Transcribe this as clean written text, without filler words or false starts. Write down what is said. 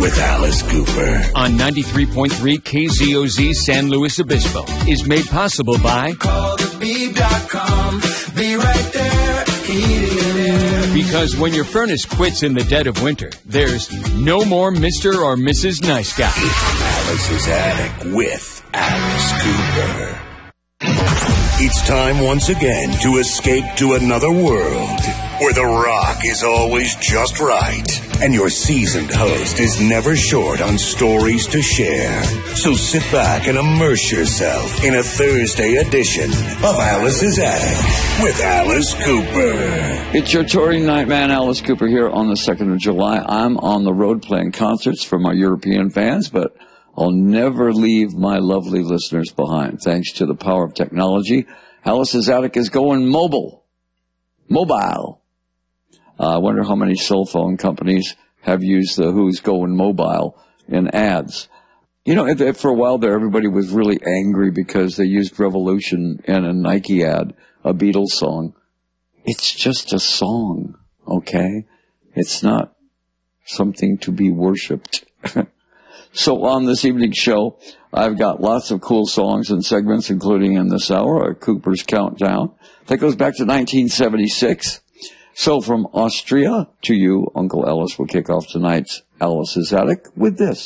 with Alice Cooper. On 93.3 KZOZ San Luis Obispo is made possible by CallTheBeeb.com. Be right there. Heating and air. Because when your furnace quits in the dead of winter, there's no more Mr. or Mrs. Nice Guy. Alice's Attic with Alice Cooper. It's time once again to escape to another world where the rock is always just right and your seasoned host is never short on stories to share. So sit back and immerse yourself in a Thursday edition of Alice's Attic with Alice Cooper. It's your touring night, man. Alice Cooper here on the 2nd of July. I'm on the road playing concerts for my European fans, but I'll never leave my lovely listeners behind. Thanks to the power of technology, Alice's Attic is going mobile. I wonder how many cell phone companies have used the Who's Going Mobile in ads. You know, for a while there, everybody was really angry because they used Revolution in a Nike ad, a Beatles song. It's just a song, okay? It's not something to be worshipped. So on this evening's show, I've got lots of cool songs and segments, including in this hour, a Cooper's Countdown. That goes back to 1976. So from Austria to you, Uncle Ellis will kick off tonight's Alice's Attic with this.